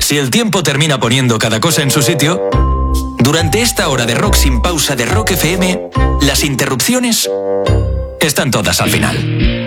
Si el tiempo termina poniendo cada cosa en su sitio, durante esta hora de rock sin pausa de Rock FM, las interrupciones están todas al final.